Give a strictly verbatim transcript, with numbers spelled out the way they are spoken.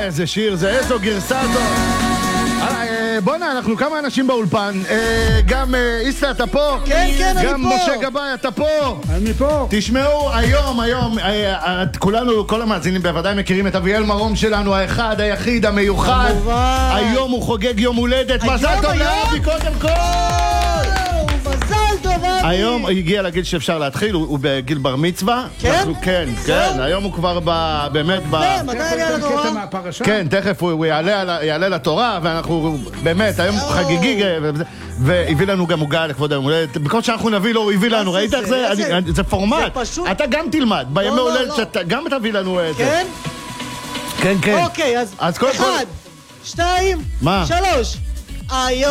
איזה שיר זה, איזו גרסה זו. בוא'נה, אנחנו כמה אנשים באולפן. גם איסלה, אתה פה? כן, כן, אני פה. גם משה גבאי, אתה פה? אני פה. תשמעו, היום, היום, כולנו, כל המאזינים בוודאי מכירים את אביאל מרום שלנו, האחד, היחיד, המיוחד. כמובן. היום הוא חוגג יום הולדת. מזל טוב לאבי, קודם כל! מזל טוב, אבי! היום הוא הגיע לגיל שאפשר להתחיל, הוא בגיל בר מצווה. כן? כן, כן, היום הוא כבר באמת ב... מתי עליה לתורה? כן, תכף הוא יעלה לתורה, ואנחנו באמת, היום חגיגי, והביא לנו גם עוגה לכבוד היום הולדת. בכל שאנחנו נביא לו, הוא הביא לנו, ראית איך זה? זה פורמט. אתה גם תלמד, בימי הולדת שאתה גם תביא לנו את זה. כן? כן, כן. אוקיי, אז אחד, שתיים, מה? שלוש. היום